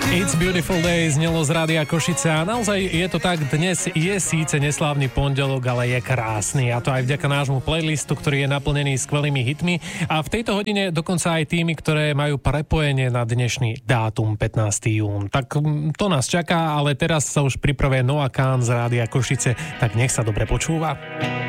It's Beautiful Day znelo z Rádia Košice a naozaj je to tak, dnes je síce neslávny pondelok, ale je krásny a to aj vďaka nášmu playlistu, ktorý je naplnený skvelými hitmi a v tejto hodine dokonca aj tými, ktoré majú prepojenie na dnešný dátum 15. jún. Tak to nás čaká, ale teraz sa už pripravuje Noah Kahn z Rádia Košice, tak nech sa dobre počúva.